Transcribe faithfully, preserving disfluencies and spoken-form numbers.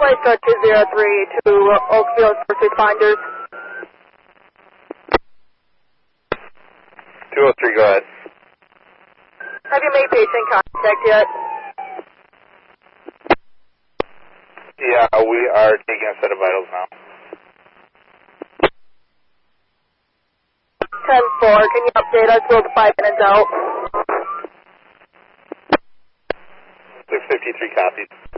Flight Star two zero three to Oakville first responders. two oh three, go ahead. Have you made patient contact yet? Yeah, we are taking a set of vitals now. ten four, can you update us? We're five minutes out. six fifty-three copies.